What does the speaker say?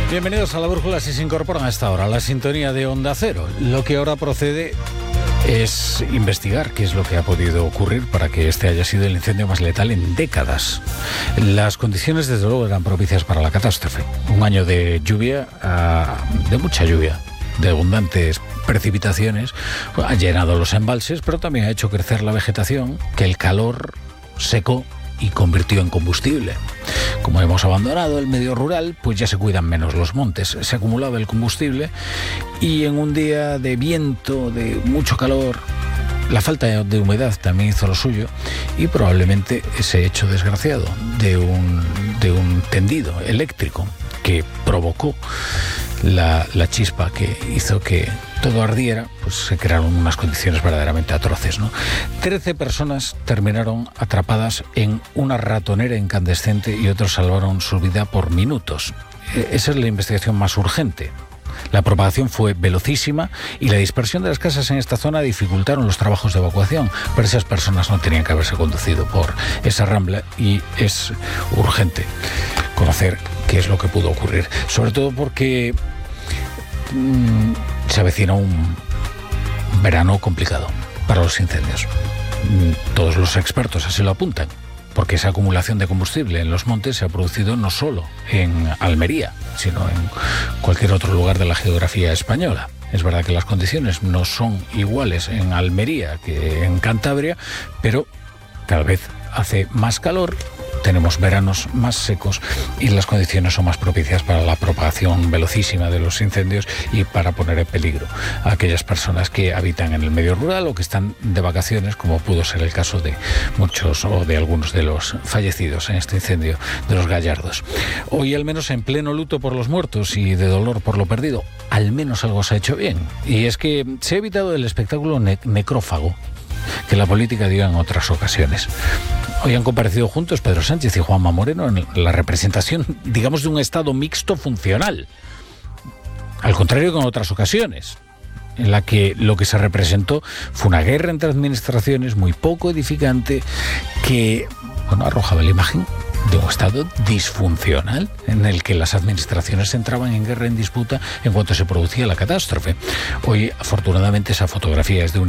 Bienvenidos a La Brújula. Si se incorporan a esta hora a la sintonía de Onda Cero. Lo que ahora procede es investigar qué es lo que ha podido ocurrir para que este haya sido el incendio más letal en décadas. Las condiciones, desde luego, eran propicias para la catástrofe. Un año de lluvia, de mucha lluvia, de abundantes precipitaciones, ha llenado los embalses, pero también ha hecho crecer la vegetación, que el calor secó y convirtió en combustible. Como hemos abandonado el medio rural, pues ya se cuidan menos los montes. Se acumulaba el combustible y en un día de viento, de mucho calor, la falta de humedad también hizo lo suyo, y probablemente ese hecho desgraciado de un tendido eléctrico que provocó la chispa que hizo que todo ardiera, pues se crearon unas condiciones verdaderamente atroces, ¿no? 13 personas terminaron atrapadas en una ratonera incandescente y otros salvaron su vida por minutos. Esa es la investigación más urgente. La propagación fue velocísima y la dispersión de las casas en esta zona dificultaron los trabajos de evacuación, pero esas personas no tenían que haberse conducido por esa rambla y es urgente conocer qué es lo que pudo ocurrir, sobre todo porque se avecina un verano complicado para los incendios. Todos los expertos así lo apuntan, porque esa acumulación de combustible en los montes se ha producido no solo en Almería, sino en cualquier otro lugar de la geografía española. Es verdad que las condiciones no son iguales en Almería que en Cantabria, pero cada vez hace más calor, tenemos veranos más secos y las condiciones son más propicias para la propagación velocísima de los incendios y para poner en peligro a aquellas personas que habitan en el medio rural o que están de vacaciones, como pudo ser el caso de muchos o de algunos de los fallecidos en este incendio de los Gallardos. Hoy, al menos en pleno luto por los muertos y de dolor por lo perdido, al menos algo se ha hecho bien, y es que se ha evitado el espectáculo necrófago que la política dio en otras ocasiones. Hoy han comparecido juntos Pedro Sánchez y Juanma Moreno en la representación, digamos, de un Estado mixto funcional, al contrario que en otras ocasiones, en la que lo que se representó fue una guerra entre administraciones muy poco edificante que, arrojaba la imagen de un Estado disfuncional en el que las administraciones entraban en guerra, en disputa, en cuanto se producía la catástrofe. Hoy, afortunadamente, esa fotografía es de un